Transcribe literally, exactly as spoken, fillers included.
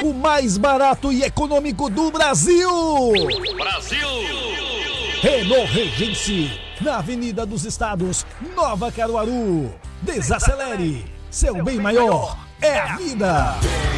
o mais barato e econômico do Brasil. Brasil! Renault Regency, na Avenida dos Estados, Nova Caruaru. Desacelere, seu bem maior é a vida.